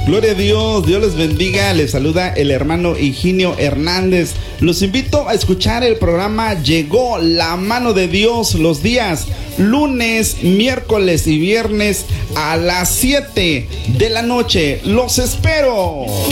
Gloria a Dios, Dios les bendiga. Les saluda el hermano Higinio Hernández. Los invito a escuchar el programa Llegó la Mano de Dios los días lunes, miércoles y viernes a las 7 de la noche. Los espero.